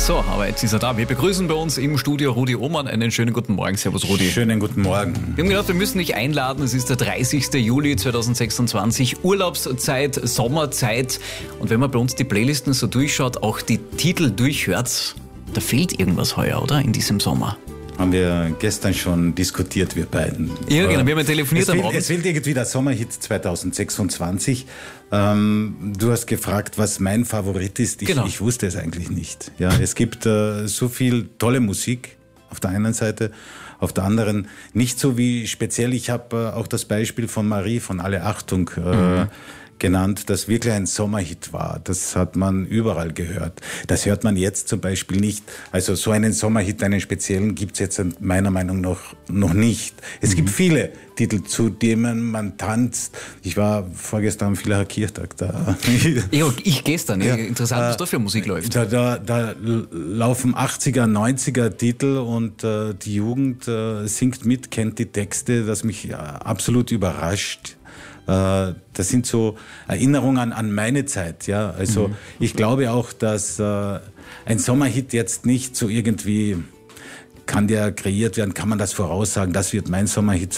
So, aber jetzt ist er da. Wir begrüßen bei uns im Studio Rudi Ohmann. Einen schönen guten Morgen. Servus, Rudi. Schönen guten Morgen. Wir haben gedacht, wir müssen dich einladen. Es ist der 30. Juli 2026. Urlaubszeit, Sommerzeit. Und wenn man bei uns die Playlisten so durchschaut, auch die Titel durchhört, da fehlt irgendwas heuer, oder? In diesem Sommer. Haben wir gestern schon diskutiert, wir beiden. Ja, genau. Wir haben telefoniert am Abend. Es fehlt irgendwie der Sommerhit 2026. Du hast gefragt, was mein Favorit ist. Ich wusste es eigentlich nicht. Ja, es gibt so viel tolle Musik auf der einen Seite, auf der anderen nicht so wie speziell. Ich habe auch das Beispiel von Marie von Alle Achtung genannt, das wirklich ein Sommerhit war. Das hat man überall gehört. Das hört man jetzt zum Beispiel nicht. Also so einen Sommerhit, einen speziellen, gibt es jetzt meiner Meinung nach noch nicht. Es gibt viele Titel, zu denen man tanzt. Ich war vorgestern am Villacher Kirchtag da. Ja, ich gestern. Ja. Interessant, was da für Musik läuft. Da laufen 80er, 90er Titel und die Jugend singt mit, kennt die Texte, das mich absolut überrascht. Das sind so Erinnerungen an meine Zeit, ja. Also ich glaube auch, dass ein Sommerhit jetzt nicht so irgendwie, kann der kreiert werden, kann man das voraussagen, das wird mein Sommerhit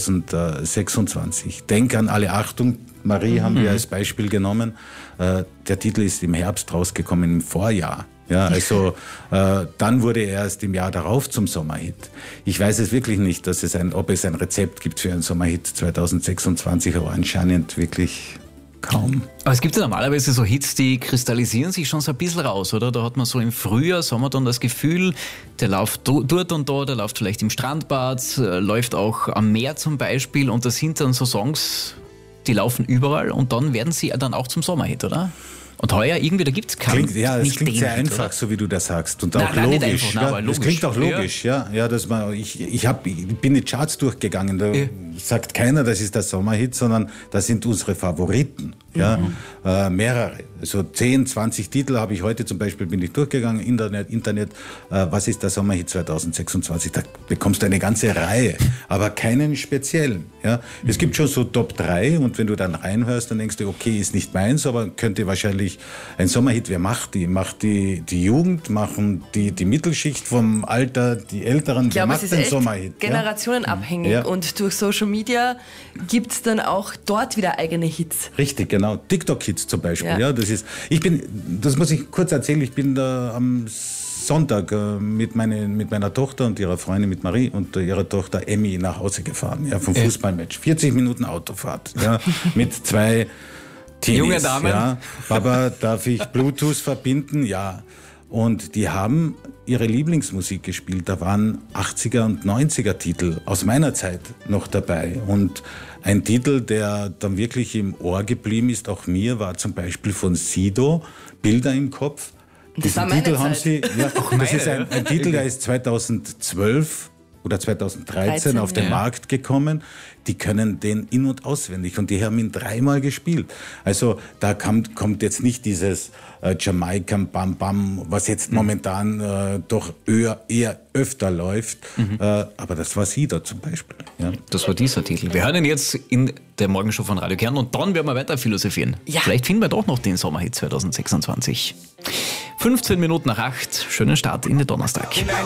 2026. Denk an Alle Achtung, Marie haben wir als Beispiel genommen. Der Titel ist im Herbst rausgekommen, im Vorjahr. Ja, also dann wurde er erst im Jahr darauf zum Sommerhit. Ich weiß es wirklich nicht, ob es ein Rezept gibt für einen Sommerhit 2026, aber anscheinend wirklich kaum. Aber es gibt ja normalerweise so Hits, die kristallisieren sich schon so ein bisschen raus, oder? Da hat man so im Frühjahr, Sommer dann das Gefühl, der läuft dort und da, der läuft vielleicht im Strandbad, läuft auch am Meer zum Beispiel, und das sind dann so Songs, die laufen überall und dann werden sie dann auch zum Sommerhit, oder? Und heuer irgendwie, da gibt es keinen. Es klingt sehr einfach, so wie du das sagst. Und auch logisch. Das klingt auch logisch, ja. Ich bin die Charts durchgegangen. Da sagt keiner, das ist der Sommerhit, sondern das sind unsere Favoriten. Ja, mehrere. So 10, 20 Titel habe ich heute zum Beispiel, bin ich durchgegangen, Internet, was ist der Sommerhit 2026? Da bekommst du eine ganze Reihe, aber keinen speziellen. Ja. Es gibt schon so Top 3 und wenn du dann reinhörst, dann denkst du, okay, ist nicht meins, aber könnte wahrscheinlich ein Sommerhit. Wer macht die? Macht die Jugend, machen die Mittelschicht vom Alter, die Älteren, wer macht den Sommerhit? Generationenabhängig und durch Social Media gibt es dann auch dort wieder eigene Hits. Richtig, genau. TikTok-Hits zum Beispiel. Ja. Das muss ich kurz erzählen, ich bin da am Sonntag mit meiner Tochter und ihrer Freundin, mit Marie und ihrer Tochter Emmy nach Hause gefahren, vom Fußballmatch. 40 Minuten Autofahrt, mit 2 Teenies. Junge Damen. Ja. Papa, darf ich Bluetooth verbinden? Ja. Und die haben ihre Lieblingsmusik gespielt. Da waren 80er und 90er Titel aus meiner Zeit noch dabei. Und ein Titel, der dann wirklich im Ohr geblieben ist, auch mir, war zum Beispiel von Sido, Bilder im Kopf. Diesen Titel haben sie. Ja, das ist ein Titel, der ist 2012 oder 2013 auf den Markt gekommen. Die können den in- und auswendig und die haben ihn 3-mal gespielt. Also da kommt jetzt nicht dieses Jamaican Bam Bam, was jetzt momentan doch eher öfter läuft. Aber das war Sido zum Beispiel. Ja. Das war dieser Titel. Wir hören ihn jetzt in der Morgenshow von Radio Kern und dann werden wir weiter philosophieren. Ja. Vielleicht finden wir doch noch den Sommerhit 2026. 15 Minuten nach 8. Schönen Start in den Donnerstag.